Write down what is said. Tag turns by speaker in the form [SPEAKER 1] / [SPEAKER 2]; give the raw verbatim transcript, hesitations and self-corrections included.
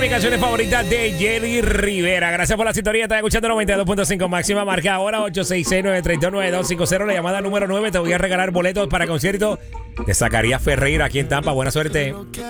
[SPEAKER 1] Canciones favoritas de Jerry Rivera. Gracias por la sintonía. Estás escuchando noventa y dos punto cinco máxima. Marca ahora ocho seis seis, nueve tres dos, nueve dos cinco cero. La llamada número nueve. Te voy a regalar boletos para concierto de Zacarías Ferreira aquí en Tampa. Buena suerte.